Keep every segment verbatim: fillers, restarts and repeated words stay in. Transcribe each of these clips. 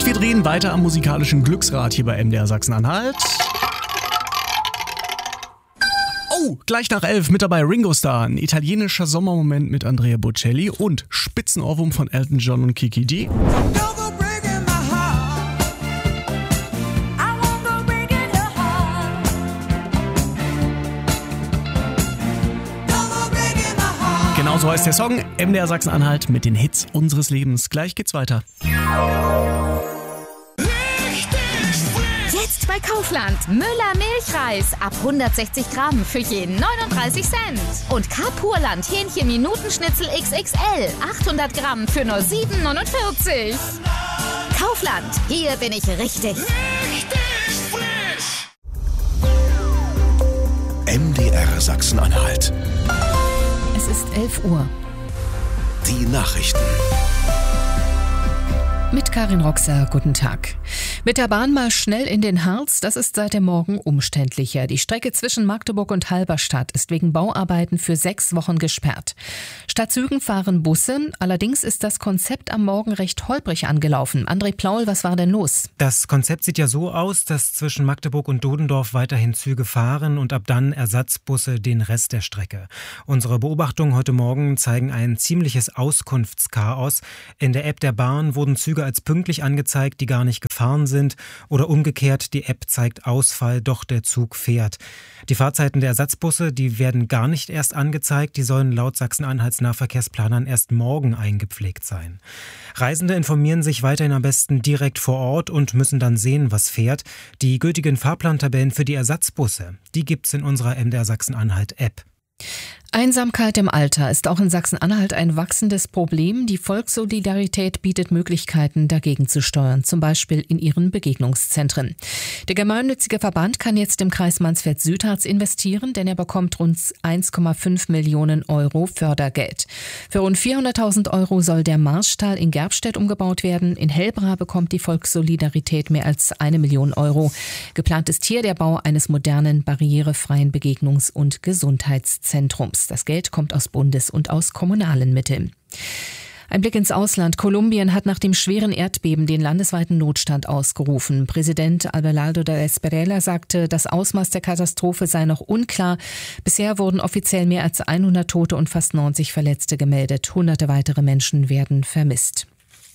Und wir drehen weiter am musikalischen Glücksrad hier bei M D R Sachsen-Anhalt. Oh, gleich nach elf mit dabei Ringo Starr, ein italienischer Sommermoment mit Andrea Bocelli und Spitzenohrwurm von Elton John und Kiki D. Genau so heißt der Song. M D R Sachsen-Anhalt mit den Hits unseres Lebens. Gleich geht's weiter. Jetzt bei Kaufland. Müller Milchreis ab hundertsechzig Gramm für jeden neununddreißig Cent. Und K-Purland Hähnchen Minutenschnitzel X X L achthundert Gramm für nur sieben neunundvierzig. Kaufland, hier bin ich richtig. Richtig frisch. M D R Sachsen-Anhalt. Es ist elf Uhr. Die Nachrichten. Mit Karin Roxer, guten Tag. Mit der Bahn mal schnell in den Harz, das ist seit dem Morgen umständlicher. Die Strecke zwischen Magdeburg und Halberstadt ist wegen Bauarbeiten für sechs Wochen gesperrt. Statt Zügen fahren Busse, allerdings ist das Konzept am Morgen recht holprig angelaufen. André Plaul, was war denn los? Das Konzept sieht ja so aus, dass zwischen Magdeburg und Dodendorf weiterhin Züge fahren und ab dann Ersatzbusse den Rest der Strecke. Unsere Beobachtungen heute Morgen zeigen ein ziemliches Auskunftschaos. In der App der Bahn wurden Züge als pünktlich angezeigt, die gar nicht gefahren sind, oder umgekehrt, die App zeigt Ausfall, doch der Zug fährt. Die Fahrzeiten der Ersatzbusse, die werden gar nicht erst angezeigt, die sollen laut Sachsen-Anhalts Nahverkehrsplanern erst morgen eingepflegt sein. Reisende informieren sich weiterhin am besten direkt vor Ort und müssen dann sehen, was fährt. Die gültigen Fahrplantabellen für die Ersatzbusse, die gibt's in unserer M D R Sachsen-Anhalt App. Einsamkeit im Alter ist auch in Sachsen-Anhalt ein wachsendes Problem. Die Volkssolidarität bietet Möglichkeiten, dagegen zu steuern, zum Beispiel in ihren Begegnungszentren. Der gemeinnützige Verband kann jetzt im Kreis Mansfeld-Südharz investieren, denn er bekommt rund eins Komma fünf Millionen Euro Fördergeld. Für rund vierhunderttausend Euro soll der Marstall in Gerbstedt umgebaut werden. In Hellbra bekommt die Volkssolidarität mehr als eine Million Euro. Geplant ist hier der Bau eines modernen, barrierefreien Begegnungs- und Gesundheitszentrums. Das Geld kommt aus Bundes- und aus kommunalen Mitteln. Ein Blick ins Ausland. Kolumbien hat nach dem schweren Erdbeben den landesweiten Notstand ausgerufen. Präsident Abelardo de Espriella sagte, das Ausmaß der Katastrophe sei noch unklar. Bisher wurden offiziell mehr als hundert Tote und fast neunzig Verletzte gemeldet. Hunderte weitere Menschen werden vermisst.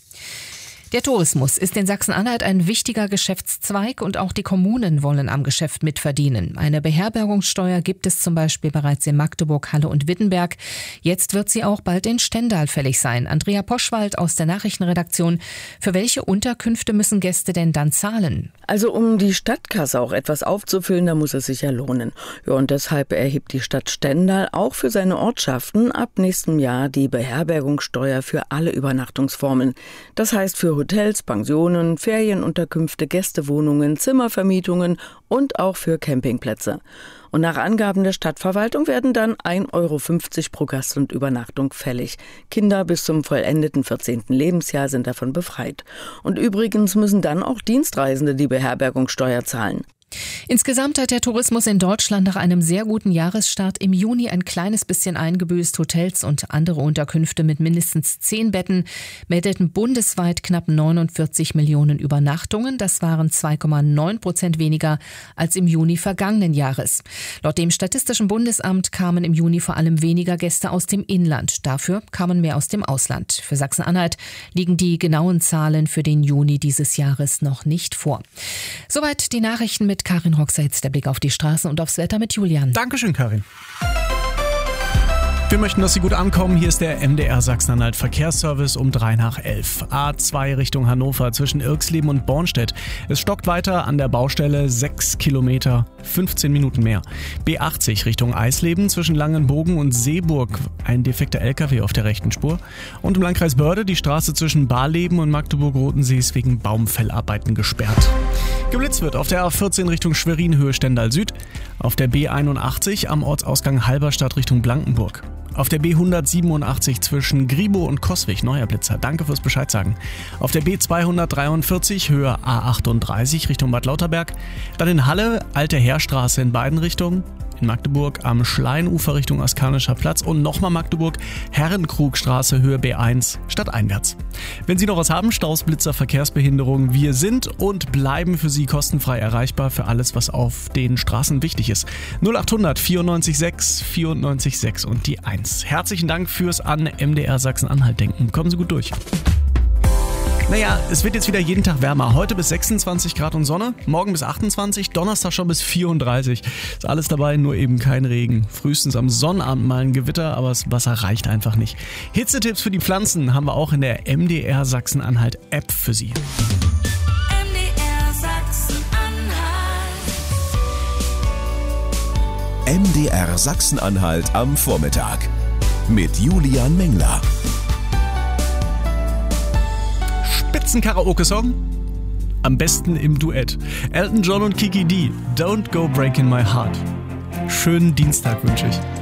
Der Tourismus ist in Sachsen-Anhalt ein wichtiger Geschäftszweig und auch die Kommunen wollen am Geschäft mitverdienen. Eine Beherbergungssteuer gibt es zum Beispiel bereits in Magdeburg, Halle und Wittenberg. Jetzt wird sie auch bald in Stendal fällig sein. Andrea Poschwald aus der Nachrichtenredaktion. Für welche Unterkünfte müssen Gäste denn dann zahlen? Also um die Stadtkasse auch etwas aufzufüllen, da muss es sich ja lohnen. Ja, und deshalb erhebt die Stadt Stendal auch für seine Ortschaften ab nächstem Jahr die Beherbergungssteuer für alle Übernachtungsformen. Das heißt für Hotels, Pensionen, Ferienunterkünfte, Gästewohnungen, Zimmervermietungen und auch für Campingplätze. Und nach Angaben der Stadtverwaltung werden dann ein Euro fünfzig pro Gast und Übernachtung fällig. Kinder bis zum vollendeten vierzehnten Lebensjahr sind davon befreit. Und übrigens müssen dann auch Dienstreisende die Beherbergungssteuer zahlen. Insgesamt hat der Tourismus in Deutschland nach einem sehr guten Jahresstart im Juni ein kleines bisschen eingebüßt. Hotels und andere Unterkünfte mit mindestens zehn Betten meldeten bundesweit knapp neunundvierzig Millionen Übernachtungen. Das waren zwei Komma neun Prozent weniger als im Juni vergangenen Jahres. Laut dem Statistischen Bundesamt kamen im Juni vor allem weniger Gäste aus dem Inland. Dafür kamen mehr aus dem Ausland. Für Sachsen-Anhalt liegen die genauen Zahlen für den Juni dieses Jahres noch nicht vor. Soweit die Nachrichten mit Karin Roxer. Jetzt der Blick auf die Straße und aufs Wetter mit Julian. Dankeschön, Karin. Wir möchten, dass Sie gut ankommen. Hier ist der M D R Sachsen-Anhalt Verkehrsservice um drei nach elf. A zwei Richtung Hannover zwischen Irxleben und Bornstedt. Es stockt weiter an der Baustelle sechs Kilometer, fünfzehn Minuten mehr. B achtzig Richtung Eisleben zwischen Langenbogen und Seeburg. Ein defekter L K W auf der rechten Spur. Und im Landkreis Börde die Straße zwischen Barleben und Magdeburg-Rodensee ist wegen Baumfellarbeiten gesperrt. Geblitzt wird auf der A vierzehn Richtung Schwerin Höhe Stendal Süd. Auf der B einundachtzig am Ortsausgang Halberstadt Richtung Blankenburg. Auf der B hundertsiebenundachtzig zwischen Gribow und Coswig, neuer Blitzer. Danke fürs Bescheid sagen. Auf der B zweihundertdreiundvierzig Höhe A achtunddreißig Richtung Bad Lauterberg. Dann in Halle, Alte Heerstraße in beiden Richtungen. In Magdeburg am Schleinufer Richtung Askanischer Platz und nochmal Magdeburg, Herrenkrugstraße, Höhe B eins, stadteinwärts. Wenn Sie noch was haben, Staus, Blitzer, Verkehrsbehinderung, wir sind und bleiben für Sie kostenfrei erreichbar für alles, was auf den Straßen wichtig ist. null achthundert vierundneunzig sechs vierundneunzig sechs und die eins. Herzlichen Dank fürs an M D R Sachsen-Anhalt denken. Kommen Sie gut durch. Naja, es wird jetzt wieder jeden Tag wärmer. Heute bis sechsundzwanzig Grad und Sonne, morgen bis achtundzwanzig, Donnerstag schon bis vierunddreißig. Ist alles dabei, nur eben kein Regen. Frühestens am Sonnabend mal ein Gewitter, aber das Wasser reicht einfach nicht. Hitzetipps für die Pflanzen haben wir auch in der M D R Sachsen-Anhalt App für Sie. M D R Sachsen-Anhalt. M D R Sachsen-Anhalt am Vormittag mit Julian Mengler. Spitzen-Karaoke-Song? Am besten im Duett. Elton John und Kiki D, Don't Go Breaking My Heart. Schönen Dienstag wünsche ich.